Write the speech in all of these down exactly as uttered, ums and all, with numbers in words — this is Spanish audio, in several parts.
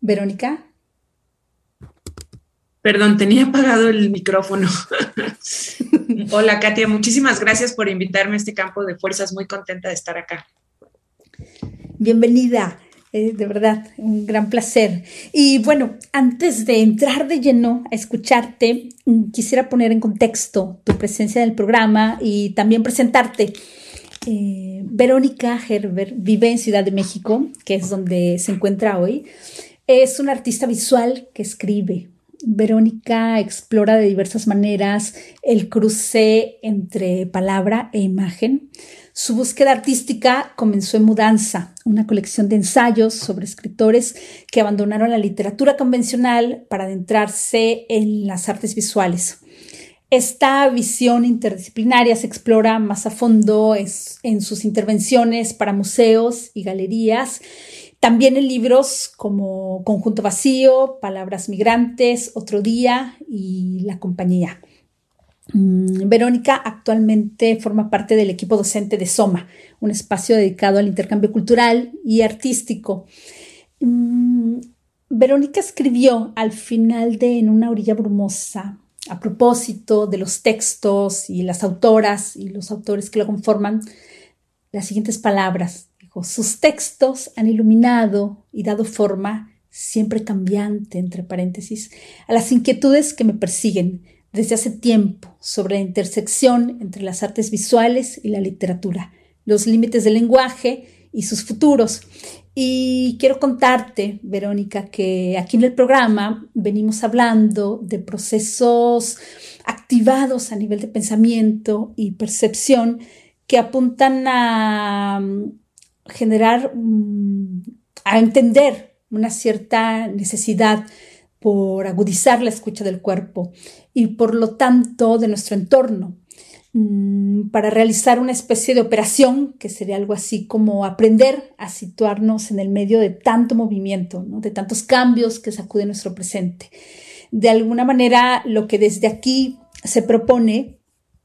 Verónica. Perdón, tenía apagado el micrófono. Hola, Katia, muchísimas gracias por invitarme a este campo de fuerzas. Muy contenta de estar acá. Bienvenida, eh, de verdad, un gran placer. Y bueno, antes de entrar de lleno a escucharte, quisiera poner en contexto tu presencia en el programa y también presentarte. Eh, Verónica Gerber vive en Ciudad de México, que es donde se encuentra hoy. Es una artista visual que escribe. Verónica explora de diversas maneras el cruce entre palabra e imagen. Su búsqueda artística comenzó en Mudanza, una colección de ensayos sobre escritores que abandonaron la literatura convencional para adentrarse en las artes visuales. Esta visión interdisciplinaria se explora más a fondo en sus intervenciones para museos y galerías, también en libros como Conjunto Vacío, Palabras Migrantes, Otro Día y La Compañía. Verónica actualmente forma parte del equipo docente de Soma, un espacio dedicado al intercambio cultural y artístico. Verónica escribió al final de En una orilla brumosa, a propósito de los textos y las autoras y los autores que lo conforman, las siguientes palabras. Dijo: sus textos han iluminado y dado forma, siempre cambiante, entre paréntesis, a las inquietudes que me persiguen desde hace tiempo sobre la intersección entre las artes visuales y la literatura, los límites del lenguaje y sus futuros. Y quiero contarte, Verónica, que aquí en el programa venimos hablando de procesos activados a nivel de pensamiento y percepción que apuntan a generar, a entender una cierta necesidad por agudizar la escucha del cuerpo y por lo tanto de nuestro entorno, para realizar una especie de operación que sería algo así como aprender a situarnos en el medio de tanto movimiento, ¿no? De tantos cambios que sacuden nuestro presente. De alguna manera, lo que desde aquí se propone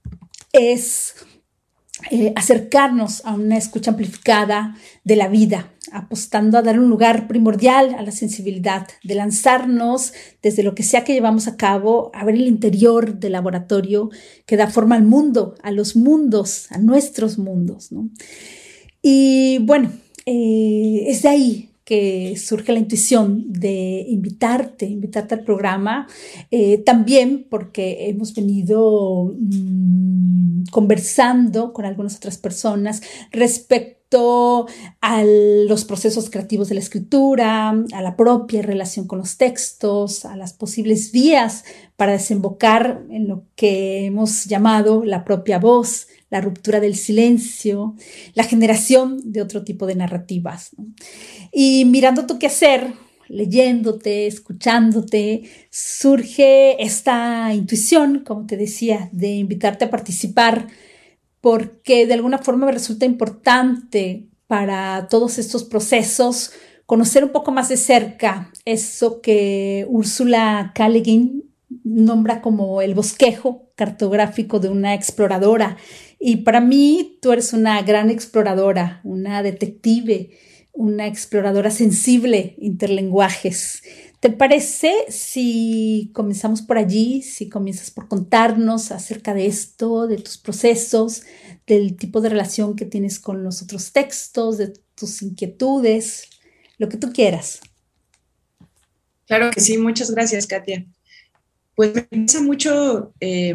es eh, acercarnos a una escucha amplificada de la vida, apostando a dar un lugar primordial a la sensibilidad, de lanzarnos desde lo que sea que llevamos a cabo, a ver el interior del laboratorio que da forma al mundo, a los mundos, a nuestros mundos, ¿no? Y bueno, eh, es de ahí que surge la intuición de invitarte, invitarte al programa, eh, también porque hemos venido mmm, conversando con algunas otras personas respecto a los procesos creativos de la escritura, a la propia relación con los textos, a las posibles vías para desembocar en lo que hemos llamado la propia voz, la ruptura del silencio, la generación de otro tipo de narrativas, ¿no? Y mirando tu quehacer, leyéndote, escuchándote, surge esta intuición, como te decía, de invitarte a participar, porque de alguna forma me resulta importante para todos estos procesos conocer un poco más de cerca eso que Úrsula K. Le Guin nombra como el bosquejo cartográfico de una exploradora. Y para mí tú eres una gran exploradora, una detective, una exploradora sensible, interlenguajes. ¿Te parece si comenzamos por allí, si comienzas por contarnos acerca de esto, de tus procesos, del tipo de relación que tienes con los otros textos, de tus inquietudes, lo que tú quieras? Claro que sí, muchas gracias, Katia. Pues me interesa mucho eh,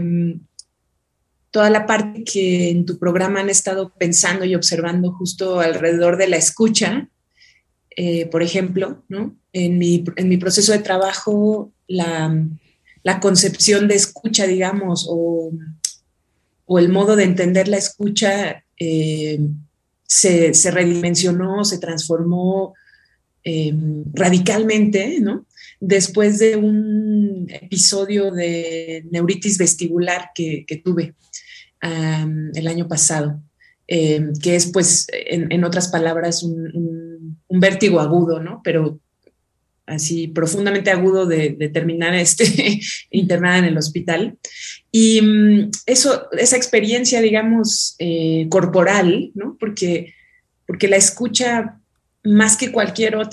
toda la parte que en tu programa han estado pensando y observando justo alrededor de la escucha. Eh, por ejemplo, ¿no? En mi, en mi proceso de trabajo, la, la concepción de escucha, digamos, o, o el modo de entender la escucha eh, se, se redimensionó, se transformó eh, radicalmente, ¿no? Después de un episodio de neuritis vestibular que, que tuve um, el año pasado. Eh, que es, pues, en, en otras palabras, un, un, un vértigo agudo, ¿no? Pero así profundamente agudo de, de terminar este, internada en el hospital. Y um, eso, esa experiencia, digamos, eh, corporal, ¿no? Porque, porque la escucha, más que cualquier otra,